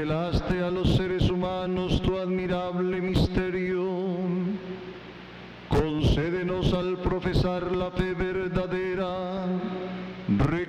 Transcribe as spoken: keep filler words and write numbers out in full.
revelaste a los seres humanos tu admirable misterio, concédenos al profesar la fe verdadera,